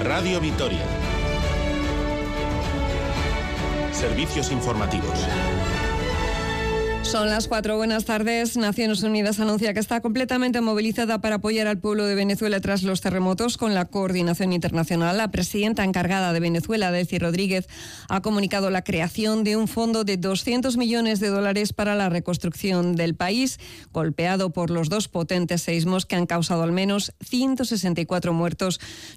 Radio Vitoria. Servicios informativos. Son las 4. Buenas tardes. Naciones Unidas anuncia que está completamente movilizada para apoyar al pueblo de Venezuela tras los terremotos con la coordinación internacional. La presidenta encargada de Venezuela, Delcy Rodríguez, ha comunicado la creación de un fondo de $200 millones para la reconstrucción del país, golpeado por los dos potentes seísmos que han causado al menos 164 muertos,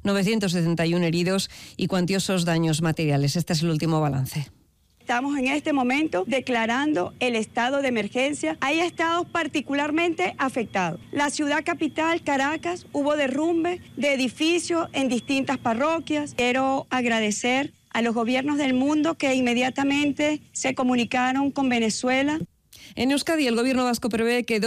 971 heridos y cuantiosos daños materiales. Este es el último balance. Estamos en este momento declarando el estado de emergencia. Hay estados particularmente afectados. La ciudad capital, Caracas, hubo derrumbe de edificios en distintas parroquias. Quiero agradecer a los gobiernos del mundo que inmediatamente se comunicaron con Venezuela. En Euskadi, el gobierno vasco prevé que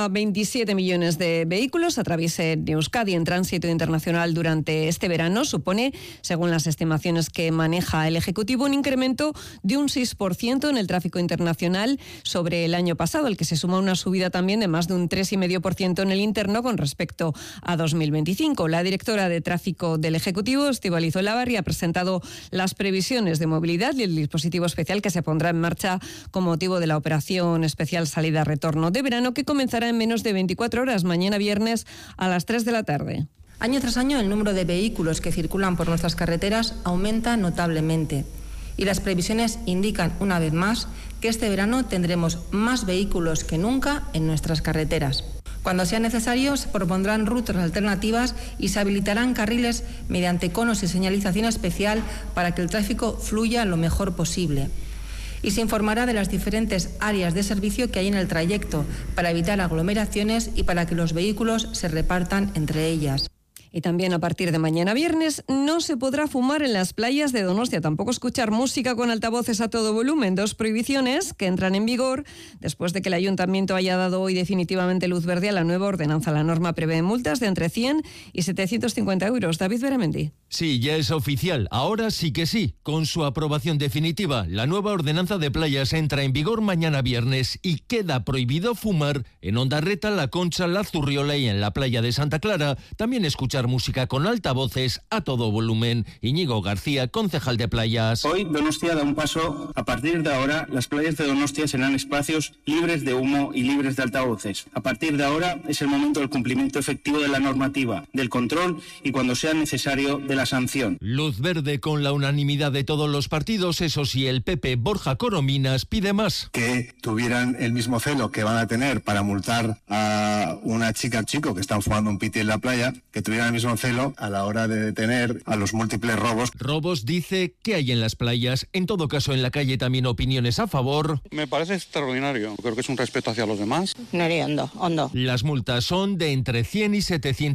2,27 millones de vehículos atraviesen Euskadi en tránsito internacional durante este verano. Supone, según las estimaciones que maneja el Ejecutivo, un incremento de un 6% en el tráfico internacional sobre el año pasado, al que se suma una subida también de más de un 3,5% en el interno con respecto a 2025. La directora de tráfico del Ejecutivo, Estíbaliz Olavarri, ha presentado las previsiones de movilidad y el dispositivo especial que se pondrá en marcha con motivo de la operación especial salida-retorno de verano, que comenzará en menos de 24 horas, mañana viernes a las 3 de la tarde. Año tras año, el número de vehículos que circulan por nuestras carreteras aumenta notablemente. Y las previsiones indican, una vez más, que este verano tendremos más vehículos que nunca en nuestras carreteras. Cuando sea necesario, se propondrán rutas alternativas y se habilitarán carriles mediante conos y señalización especial para que el tráfico fluya lo mejor posible. Y se informará de las diferentes áreas de servicio que hay en el trayecto para evitar aglomeraciones y para que los vehículos se repartan entre ellas. Y también a partir de mañana viernes no se podrá fumar en las playas de Donostia, tampoco escuchar música con altavoces a todo volumen. Dos prohibiciones que entran en vigor después de que el Ayuntamiento haya dado hoy definitivamente luz verde a la nueva ordenanza. La norma prevé multas de entre 100 y 750 euros. David Beramendi. Sí, ya es oficial. Ahora sí que sí. Con su aprobación definitiva, la nueva ordenanza de playas entra en vigor mañana viernes y queda prohibido fumar en Ondarreta, La Concha, La Zurriola y en la playa de Santa Clara. También escuchar música con altavoces a todo volumen. Íñigo García, concejal de playas. Hoy Donostia da un paso. A partir de ahora, las playas de Donostia serán espacios libres de humo y libres de altavoces. A partir de ahora es el momento del cumplimiento efectivo de la normativa, del control y, cuando sea necesario, de la sanción. Luz verde con la unanimidad de todos los partidos. Eso sí, el PP Borja Corominas pide más. Que tuvieran el mismo celo que van a tener para multar a una chica o chico que están fumando un piti en la playa, que tuvieran el mismo celo a la hora de detener a los múltiples robos. Robos, dice, que hay en las playas. En todo caso, en la calle también opiniones a favor. Me parece extraordinario. Creo que es un respeto hacia los demás. Hondo. Las multas son de entre 100 y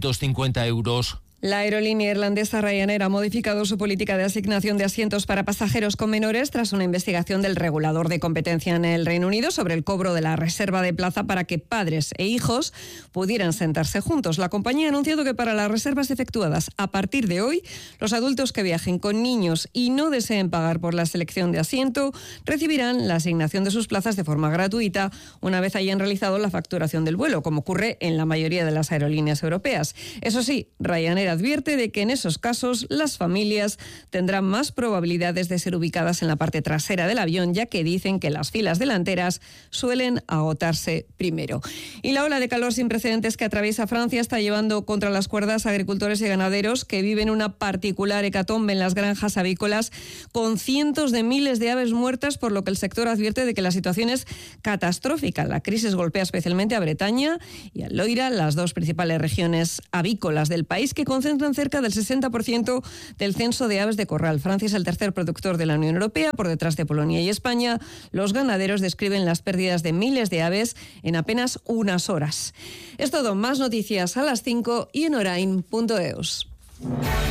750 euros. La aerolínea irlandesa Ryanair ha modificado su política de asignación de asientos para pasajeros con menores tras una investigación del regulador de competencia en el Reino Unido sobre el cobro de la reserva de plaza para que padres e hijos pudieran sentarse juntos. La compañía ha anunciado que para las reservas efectuadas a partir de hoy, los adultos que viajen con niños y no deseen pagar por la selección de asiento recibirán la asignación de sus plazas de forma gratuita una vez hayan realizado la facturación del vuelo, como ocurre en la mayoría de las aerolíneas europeas. Eso sí, Ryanair advierte de que en esos casos las familias tendrán más probabilidades de ser ubicadas en la parte trasera del avión, ya que dicen que las filas delanteras suelen agotarse primero. Y la ola de calor sin precedentes que atraviesa Francia está llevando contra las cuerdas a agricultores y ganaderos que viven una particular hecatombe en las granjas avícolas, con cientos de miles de aves muertas, por lo que el sector advierte de que la situación es catastrófica. La crisis golpea especialmente a Bretaña y a Loira, las dos principales regiones avícolas del país, que concentran cerca del 60% del censo de aves de corral. Francia es el tercer productor de la Unión Europea, por detrás de Polonia y España. Los ganaderos describen las pérdidas de miles de aves en apenas unas horas. Es todo. Más noticias a las 5 y en orain.eus.